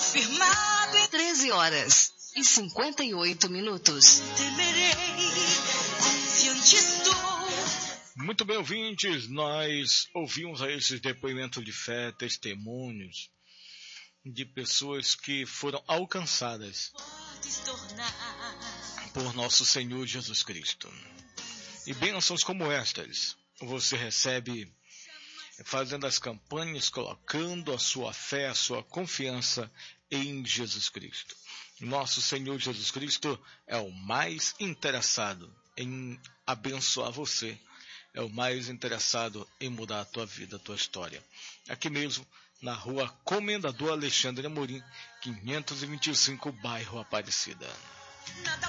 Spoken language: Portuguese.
firmado em 13h58. Temerei, confiante estou. Muito bem, ouvintes, nós ouvimos a esses depoimentos de fé, testemunhos de pessoas que foram alcançadas por nosso Senhor Jesus Cristo. E bênçãos como estas você recebe fazendo as campanhas, colocando a sua fé, a sua confiança em Jesus Cristo. Nosso Senhor Jesus Cristo é o mais interessado em abençoar você, é o mais interessado em mudar a tua vida, a tua história. Aqui mesmo, na rua Comendador Alexandre Amorim, 525, bairro Aparecida.